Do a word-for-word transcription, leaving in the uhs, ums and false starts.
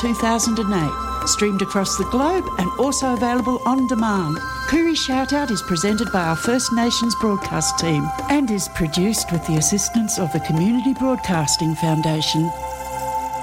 two thousand eight, streamed across the globe and also available on demand. Koori Shoutout is presented by our First Nations broadcast team and is produced with the assistance of the Community Broadcasting Foundation.